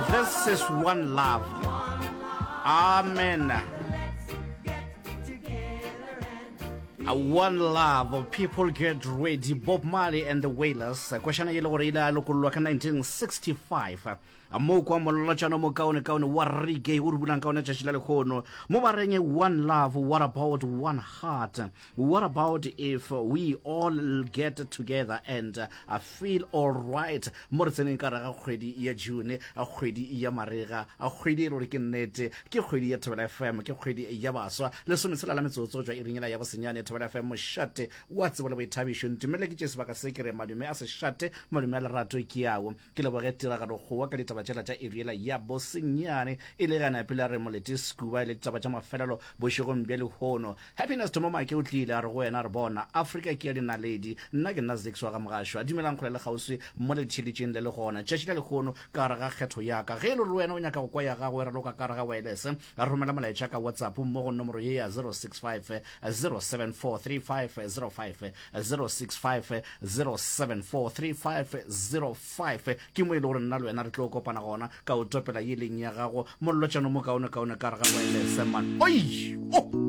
This is one love. Amen. One love. People get ready. Bob Marley and the Wailers. Question yelo gore ila lokolwa ka 1965. Mo kwa mollo tshano mo kaone wa reggae o bulang kaone tshashila le khono. Mo ba reng one love. What about one heart? What about if we all get together and feel all right? Mo re tseneng ka ra kgwedi ya June, a kgwedi ya Marega, a kgwedi re ke nnete, ke kgwedi ya Thobela FM, ke kgwedi ya baswa. Le sometsela la metsotso jwa iringela ya bosenyane Thobela FM mo shate wa tsebole boithabišo ntumele ke tšese baka se kere madume a se shate madume a lerato ke yawo ke le boge tira ga go ka ditaba tšela tša iriela ya bosenyane e le gana pele re molete skuba le ditaba tša mafelelo bošegong bja lehono. Happiness to mama ke o tlile a re go wena re bona Africa ke ya dinaledi nna ke nna Zix wa ga mogašwa dumelang kgole le gauswi mo le tšhelitšeng le le gona tšatši la lehono ka re ga kgetho ya ka ge le re wena o nyaka go kwa ya gagwe re loka ka re ga wireless a romela molaetša ka WhatsApp mo go nomoro ye ya 065 074 3505 065 074 3505 ke mo ile gore nna le wena re tlo kopana gona ka o topela ye leng ya gago mollo tšano mo kaone ka re ga wireless man oi